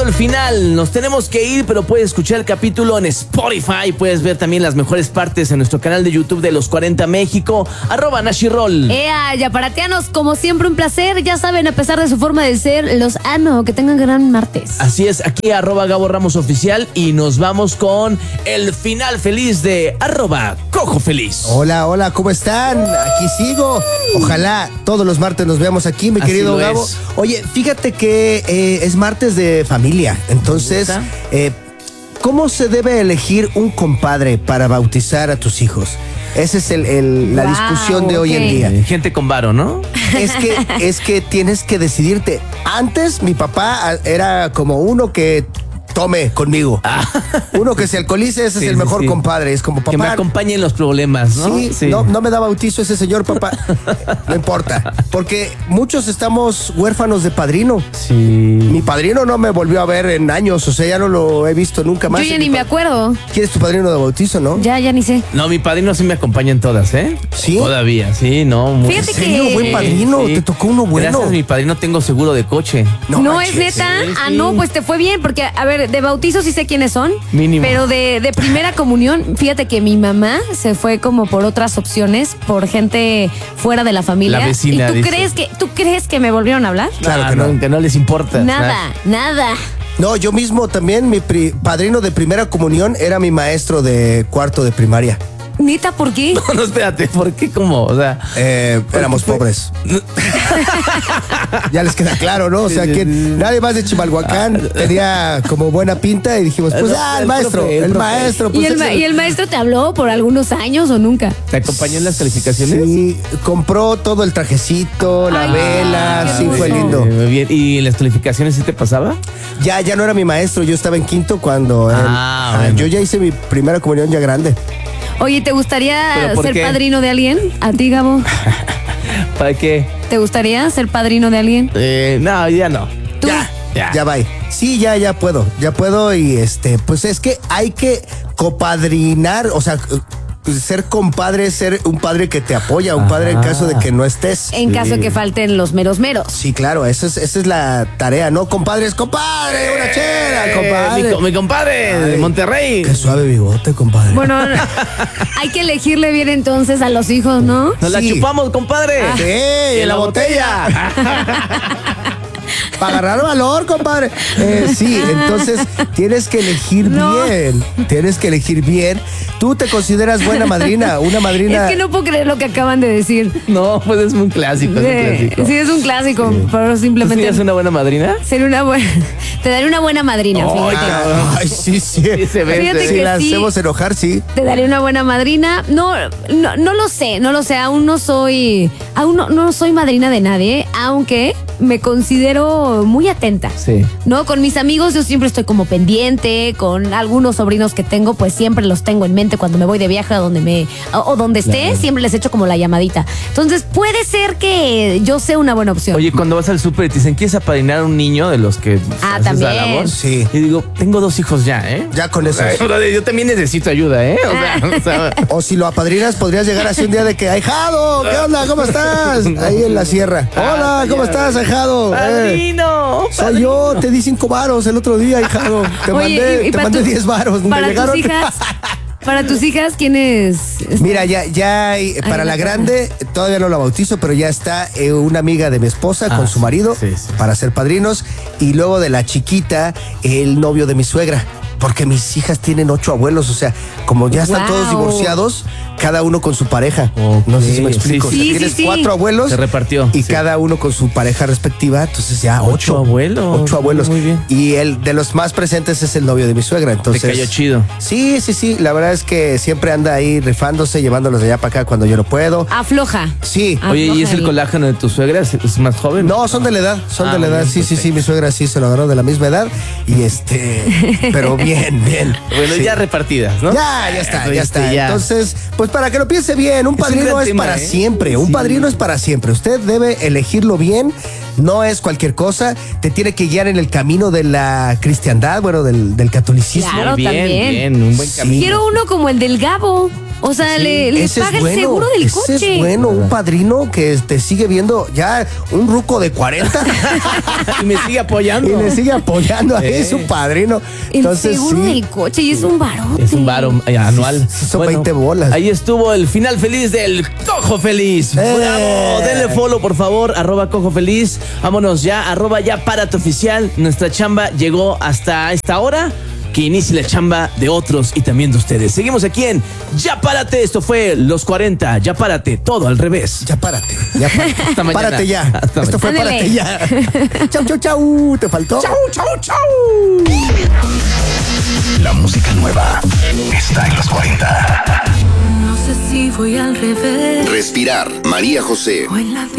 al final. Nos tenemos que ir, pero puedes escuchar el capítulo en Spotify. Puedes ver también las mejores partes en nuestro canal de YouTube de Los 40 México. @Nashiroll. Yaparatianos, como siempre un placer. Ya saben, a pesar de su forma de ser, los amo. Que tengan gran martes. Así es, aquí @Gabo Ramos Oficial. Y nos vamos con el final feliz de @Cojo Feliz. Hola, ¿cómo están? Aquí sigo. Ojalá todos los martes nos veamos aquí, mi querido Gabo. Oye, fíjate que es martes de familia. Entonces, ¿cómo se debe elegir un compadre para bautizar a tus hijos? Esa es la discusión de hoy en día. Gente con varo, ¿no? Es que tienes que decidirte. Antes mi papá era como uno que tome conmigo. Uno que se alcoholice, ese es el mejor compadre. Es como papá. Que me acompañe en los problemas, ¿no? Sí. No me da bautizo ese señor, papá. No importa. Porque muchos estamos huérfanos de padrino. Sí. Mi padrino no me volvió a ver en años, o sea, ya no lo he visto nunca más. Yo ya ni me acuerdo. ¿Quién es tu padrino de bautizo, no? Ya ni sé. No, mi padrino sí me acompaña en todas, ¿eh? ¿Sí? Todavía, sí, no. Fíjate ¿En serio? que... Buen padrino, te tocó uno bueno. Gracias, mi padrino tengo seguro de coche. No manches. es neta. Sí. No, pues te fue bien, porque, a ver, de bautizo sí sé quiénes son. Mínimo. Pero de primera comunión, fíjate que mi mamá se fue como por otras opciones, por gente fuera de la familia. La vecina, ¿Y tú dice. crees que me volvieron a hablar? Claro que no. Que no les importa. Nada. No, yo mismo también, mi padrino de primera comunión era mi maestro de cuarto de primaria. ¿Neta por qué? No, espérate, ¿por qué? ¿Cómo? O sea, Éramos pobres. Ya les queda claro, ¿no? O sea, que nadie más de Chimalhuacán tenía como buena pinta y dijimos, pues, el maestro. Pues, ¿Y el maestro te habló por algunos años o nunca? ¿te acompañó en las calificaciones? Sí, compró todo el trajecito, la Ay, vela, qué sí, fue hermoso. lindo. Muy bien. ¿Y en las calificaciones sí te pasaba? Ya no era mi maestro, yo estaba en quinto cuando bueno. yo ya hice mi primera comunión ya grande. Oye, ¿te gustaría ¿Pero por ser qué? padrino de alguien? ¿A ti, Gabo? ¿Para qué? ¿Te gustaría ser padrino de alguien? No, ya no. ¿Tú? Ya va. Sí, ya puedo y pues es que hay que copadrinar, o sea, ser compadre, ser un padre que te apoya, un padre en caso de que no estés. En caso de que falten los meros. Sí, claro, esa es la tarea, ¿no? Compadres, compadre, una chela, compadre. Mi compadre de Monterrey. Qué suave bigote, compadre. Bueno, hay que elegirle bien entonces a los hijos, ¿no? Nos la Sí. chupamos, compadre. Sí, en la botella. Para agarrar valor, compadre. Sí, entonces tienes que elegir bien. Tienes que elegir bien. Tú te consideras buena madrina, una madrina. Es que no puedo creer lo que acaban de decir. No, pues es un clásico. Sí, es un clásico, pero ¿Tú simplemente... serías una buena madrina? Ser una buena... Te daré una buena madrina, fíjate. Ay, sí. Sí se ve. Fíjate Si que la sí. hacemos enojar, sí. Te daré una buena madrina. No lo sé. Aún no soy madrina de nadie, aunque me considero muy atenta. Sí. ¿No? Con mis amigos yo siempre estoy como pendiente, con algunos sobrinos que tengo, pues siempre los tengo en mente cuando me voy de viaje o donde esté, Claro. siempre les echo como la llamadita. Entonces puede ser que yo sea una buena opción. Oye, cuando vas al súper y te dicen, ¿quieres apadrinar a un niño de los que haces también. la labor? Sí. Y digo, tengo 2 hijos ya, ¿eh? Ya con eso. Yo también necesito ayuda, ¿eh? O sea, O si lo apadrinas, podrías llegar así un día de que, ahijado, ¿qué onda? ¿Cómo estás? Ahí en la sierra. Hola, ¿cómo estás, ahijado? ¡Padrino! Soy yo, te di 5 varos el otro día, hijado. Te Oye, y te para mandé tu- 10 varos. ¿Me Para llegaron? tus hijas, para tus hijas, ¿quién es? Mira, ya hay, para la grande, todavía no la bautizo, pero ya está una amiga de mi esposa con su marido sí. para ser padrinos. Y luego de la chiquita, el novio de mi suegra. Porque mis hijas tienen 8 abuelos, o sea, como ya están Wow. todos divorciados, cada uno con su pareja. Ok, No sé si me explico. sí, O sea, sí. tienes Sí, sí. 4 abuelos. Se repartió. Y Sí. cada uno con su pareja respectiva, entonces ya 8 abuelos. 8 abuelos. Muy bien. Y el de los más presentes es el novio de mi suegra, entonces. Te cayó chido. Sí. La verdad es que siempre anda ahí rifándose, llevándolos de allá para acá cuando yo no puedo. Afloja. Sí. Oye, ¿y es el Afloja colágeno de tu suegra? ¿Es más joven? No, son de la edad, Ah, de la edad. muy bien, Sí, mi suegra sí se lo agarró de la misma edad. Y pero bien. Bueno, Sí. ya repartidas, ¿no? Ya está. Ya. Entonces, pues para que lo piense bien, un Es un padrino gran es tema, para ¿eh? siempre. Un Sí. padrino es para siempre. Usted debe elegirlo bien. No es cualquier cosa. Te tiene que guiar en el camino de la cristiandad, bueno, del catolicismo. Claro, bien, también. bien, un buen Sí. camino. Quiero uno como el del Gabo. O sea, Sí, le ese paga es el seguro del ese coche. es bueno, un padrino que te sigue viendo ya un ruco de 40 Y me sigue apoyando. y le sigue apoyando ahí su padrino. El Entonces, seguro sí, del coche y es un barote. Es un varo anual. Sí, son 20 bolas. Ahí estuvo el final feliz del Cojo Feliz. ¡Bravo! Denle follow, por favor, @Cojo Feliz. Vámonos ya, @ya párate oficial. Nuestra chamba llegó hasta esta hora. Que inicie la chamba de otros y también de ustedes. Seguimos aquí en Ya Párate. Esto fue Los 40. Ya Párate, todo al revés. ya párate, ya párate. Hasta mañana. Párate ya. Hasta Esto fue mañana. párate ya. Chau, chau, chau. ¿Te faltó? Chau, chau, chau. La música nueva está en los 40. No sé si voy al revés Respirar, María José. o en la